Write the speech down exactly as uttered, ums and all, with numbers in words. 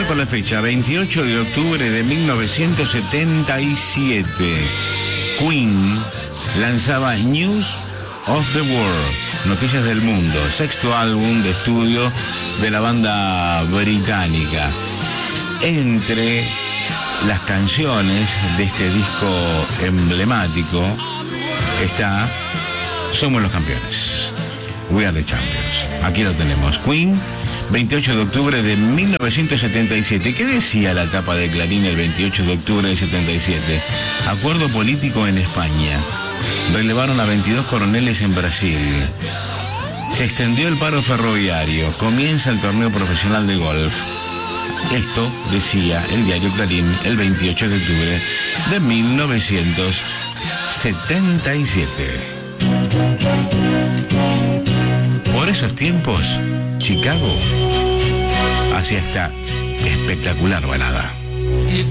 con la fecha veintiocho de octubre de mil novecientos setenta y siete. Queen lanzaba News of the World, Noticias del Mundo, sexto álbum de estudio de la banda británica. Entre las canciones de este disco emblemático está Somos los Campeones, We Are the Champions. Aquí lo tenemos, Queen, veintiocho de octubre de mil novecientos setenta y siete. ¿Qué decía la tapa de Clarín el veintiocho de octubre de setenta y siete? Acuerdo político en España. Relevaron a veintidós coroneles en Brasil. Se extendió el paro ferroviario. Comienza el torneo profesional de golf. Esto decía el diario Clarín el veintiocho de octubre de mil novecientos setenta y siete. Por esos tiempos, Chicago hacía esta espectacular balada.